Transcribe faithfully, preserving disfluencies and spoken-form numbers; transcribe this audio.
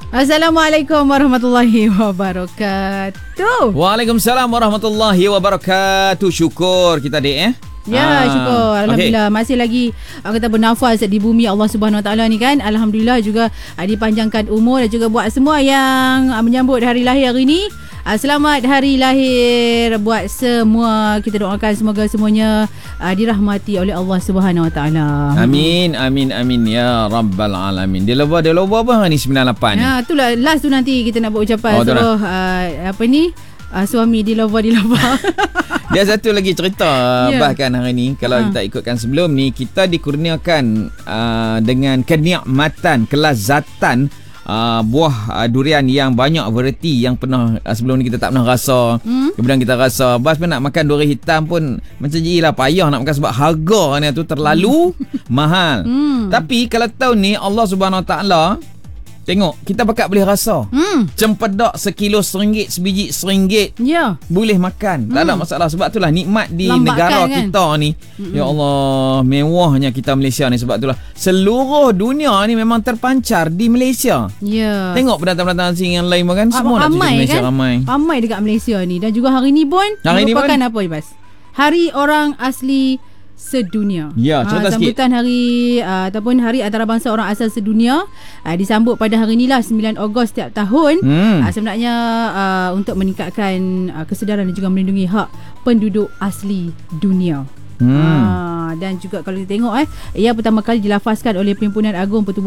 Assalamualaikum warahmatullahi wabarakatuh. Waalaikumsalam warahmatullahi wabarakatuh. Syukur kita dek eh. Ya, ah, syukur. Alhamdulillah. Okay. Masih lagi kita bernafas di bumi Allah Subhanahu Wa Taala ni kan. Alhamdulillah juga dipanjangkan umur dan juga buat semua yang menyambut hari lahir hari ni. Selamat hari lahir buat semua. Kita doakan semoga semuanya uh, dirahmati oleh Allah Subhanahu Wa Taala. Amin, amin, amin ya rabbal alamin. Dia lupa, dia lupa apa ni sembilan lapan ni? Ha, itulah last tu nanti kita nak buat ucapan oh, suruh uh, apa ni? Uh, suami dilova dilova. Dia satu lagi cerita yeah. Bahkan hari ni kalau ha. kita ikutkan sebelum ni, kita dikurniakan uh, dengan kenikmatan, kelazatan Uh, buah uh, durian yang banyak variety yang pernah uh, sebelum ni kita tak pernah rasa. Hmm? Kemudian kita rasa bas pun nak makan durian hitam pun macam je lah, payah nak makan sebab harganya tu terlalu mahal. Hmm. Tapi kalau tahun ni Allah Subhanahu Wa Taala tengok, kita bakat boleh rasa. Hmm. Cempedak sekilo seringgit, sebiji seringgit. Ya. Yeah. Boleh makan. Tak hmm. ada masalah. Sebab itulah nikmat di Lambakan negara kan? Kita ni. Hmm. Ya Allah, mewahnya kita Malaysia ni. Sebab itulah seluruh dunia ni memang terpancar di Malaysia. Ya. Yeah. Tengok pendatang-pendatang asing yang lain kan, semua nak cuci Malaysia kan? Ramai. Ramai dekat Malaysia ni. Dan juga hari ni pun hari merupakan ni apa Ibas? Hari orang asli sedunia. Ya, cerita ha, sambutan sikit. hari uh, ataupun hari antarabangsa orang asal sedunia uh, disambut pada hari inilah sembilan Ogos setiap tahun. Hmm. Uh, sebenarnya uh, untuk meningkatkan uh, kesedaran dan juga melindungi hak penduduk asli dunia. Hmm. Uh, dan juga kalau kita tengok eh ia pertama kali dilafazkan oleh Perhimpunan Agung Pertubuhan